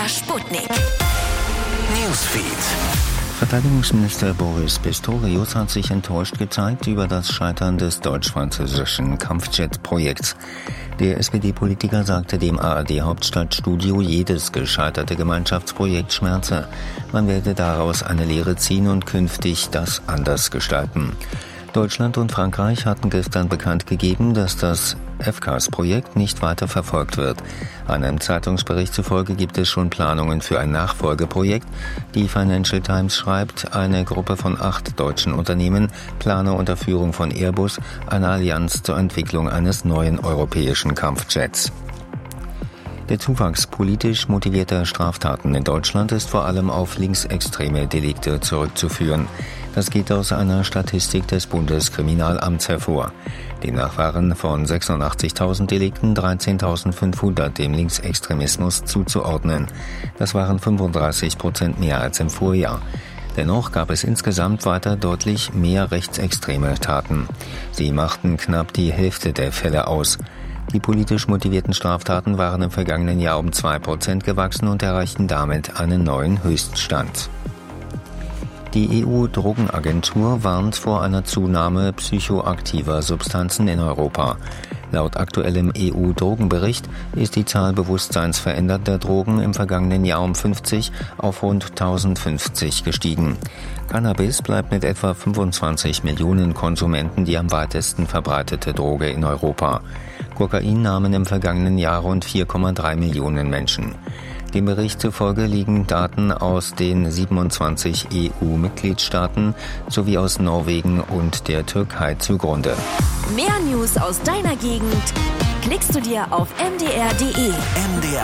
Sputnik Newsfeed. Verteidigungsminister Boris Pistorius hat sich enttäuscht gezeigt über das Scheitern des deutsch-französischen Kampfjet-Projekts. Der SPD-Politiker sagte dem ARD-Hauptstadtstudio, jedes gescheiterte Gemeinschaftsprojekt schmerze. Man werde daraus eine Lehre ziehen und künftig das anders gestalten. Deutschland und Frankreich hatten gestern bekannt gegeben, dass das FCAS-Projekt nicht weiter verfolgt wird. Einem Zeitungsbericht zufolge gibt es schon Planungen für ein Nachfolgeprojekt. Die Financial Times schreibt, eine Gruppe von 8 deutschen Unternehmen plane unter Führung von Airbus eine Allianz zur Entwicklung eines neuen europäischen Kampfjets. Der Zuwachs politisch motivierter Straftaten in Deutschland ist vor allem auf linksextreme Delikte zurückzuführen. Das geht aus einer Statistik des Bundeskriminalamts hervor. Demnach waren von 86.000 Delikten 13.500 dem Linksextremismus zuzuordnen. Das waren 35% mehr als im Vorjahr. Dennoch gab es insgesamt weiter deutlich mehr rechtsextreme Taten. Sie machten knapp die Hälfte der Fälle aus. Die politisch motivierten Straftaten waren im vergangenen Jahr um 2% gewachsen und erreichten damit einen neuen Höchststand. Die EU-Drogenagentur warnt vor einer Zunahme psychoaktiver Substanzen in Europa. Laut aktuellem EU-Drogenbericht ist die Zahl bewusstseinsveränderter Drogen im vergangenen Jahr um 50 auf rund 1050 gestiegen. Cannabis bleibt mit etwa 25 Millionen Konsumenten die am weitesten verbreitete Droge in Europa. Kokain nahmen im vergangenen Jahr rund 4,3 Millionen Menschen. Dem Bericht zufolge liegen Daten aus den 27 EU-Mitgliedstaaten sowie aus Norwegen und der Türkei zugrunde. Mehr News aus deiner Gegend klickst du dir auf mdr.de.